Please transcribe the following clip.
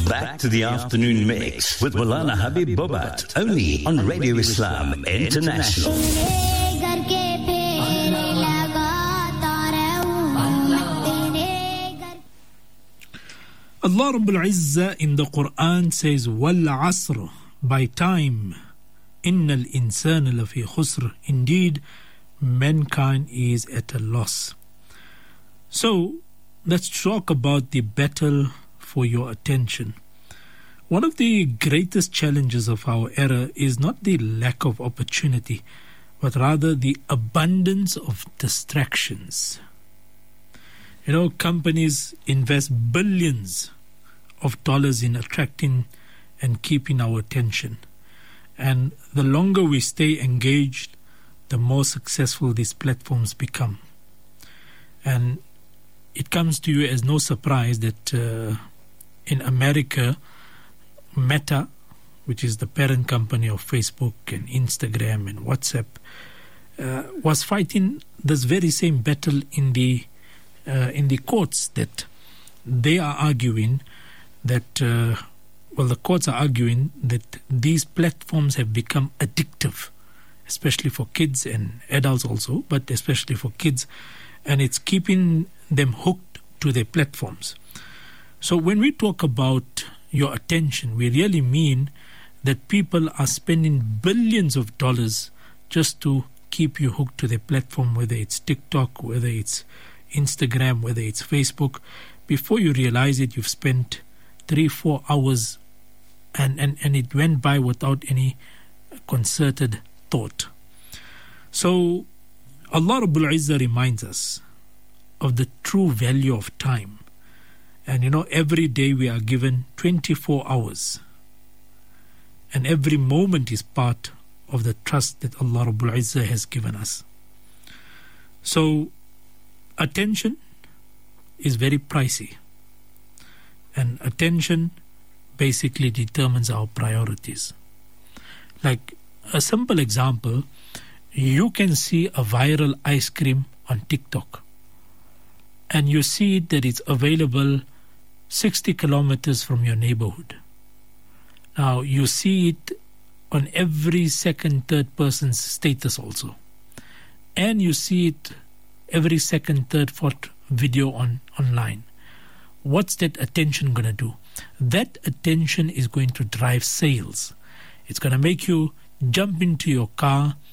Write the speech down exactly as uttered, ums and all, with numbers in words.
back to the afternoon mix with Maulana Habib Bobat, only on Radio Islam International. Allah Rabbul Izzah in the Quran says, Wal Asr, by time, Innal insana lafi khusr, indeed, mankind is at a loss. So, let's talk about the battle for your attention. One of the greatest challenges of our era is not the lack of opportunity, but rather the abundance of distractions. You know, companies invest billions of dollars in attracting and keeping our attention. And the longer we stay engaged, the more successful these platforms become. And it comes to you as no surprise that uh, in America, Meta, which is the parent company of Facebook and Instagram and WhatsApp, uh, was fighting this very same battle in the uh, in the courts, that they are arguing that, uh, well, the courts are arguing that these platforms have become addictive, especially for kids and adults also, but especially for kids, and it's keeping them hooked to their platforms. So when we talk about your attention, we really mean that people are spending billions of dollars just to keep you hooked to their platform, whether it's TikTok, whether it's Instagram, whether it's Facebook. Before you realize it, you've spent three, four hours and, and, and it went by without any concerted thought. So Allah Rabbul Izzah reminds us of the true value of time. And you know, every day we are given twenty-four hours. And every moment is part of the trust that Allah Rabbul Izzah has given us. So, attention is very pricey. And attention basically determines our priorities. Like a simple example, you can see a viral ice cream on TikTok, and you see that it's available sixty kilometers from your neighborhood. Now, you see it on every second, third person's status also. And you see it every second, third, fourth video on online. What's that attention going to do? That attention is going to drive sales. It's going to make you jump into your car